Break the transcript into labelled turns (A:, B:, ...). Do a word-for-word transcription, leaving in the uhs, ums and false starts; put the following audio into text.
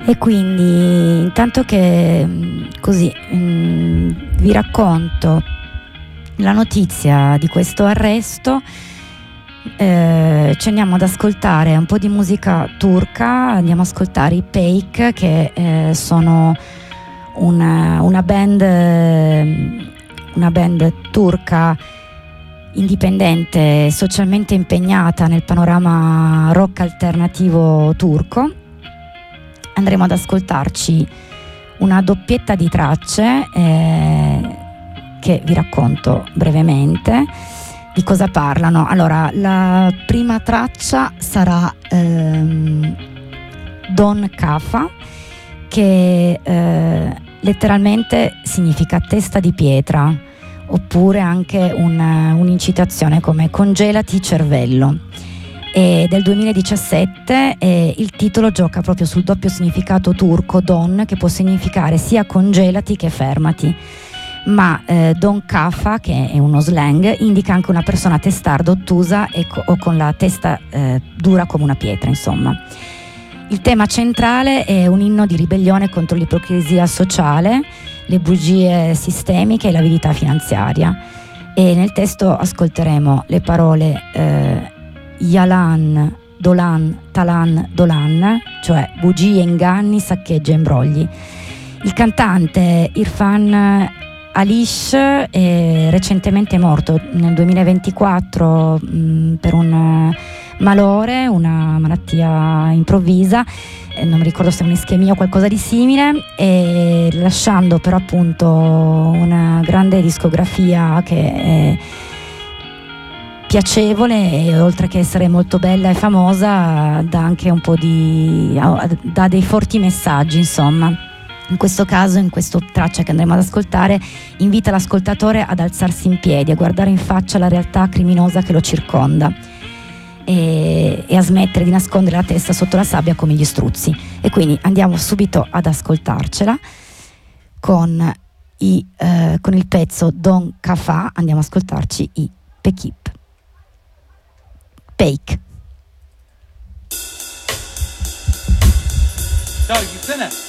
A: E quindi intanto che così mh, vi racconto la notizia di questo arresto, eh, ci andiamo ad ascoltare un po' di musica turca. Andiamo ad ascoltare i Peik, che eh, sono una, una band una band turca indipendente, socialmente impegnata nel panorama rock alternativo turco. Andremo ad ascoltarci una doppietta di tracce eh, che vi racconto brevemente di cosa parlano. Allora, la prima traccia sarà ehm, Don Kafa, che eh, letteralmente significa testa di pietra, oppure anche un, un'incitazione come congelati cervello. E del duemiladiciassette eh, il titolo gioca proprio sul doppio significato turco don, che può significare sia congelati che fermati, ma eh, Don Kafa, che è uno slang, indica anche una persona testarda, ottusa e co- o con la testa eh, dura come una pietra, insomma. Il tema centrale è un inno di ribellione contro l'ipocrisia sociale, le bugie sistemiche e l'avidità finanziaria. E nel testo ascolteremo le parole eh, Yalan, Dolan, Talan, Dolan, cioè bugie, inganni, saccheggi e imbrogli. Il cantante Irfan Alish è recentemente morto nel duemilaventiquattro mh, per un malore, una malattia improvvisa, eh, non mi ricordo se è un'ischemia o qualcosa di simile, e lasciando però appunto una grande discografia che è piacevole e, oltre che essere molto bella e famosa, dà anche un po' di dà dei forti messaggi, insomma. In questo caso, in questa traccia che andremo ad ascoltare, invita l'ascoltatore ad alzarsi in piedi, a guardare in faccia la realtà criminosa che lo circonda e, e a smettere di nascondere la testa sotto la sabbia come gli struzzi. E quindi andiamo subito ad ascoltarcela con, i, eh, con il pezzo Don Kafa. Andiamo ad ascoltarci i Pekip. Peik.
B: Ciao, gitsene.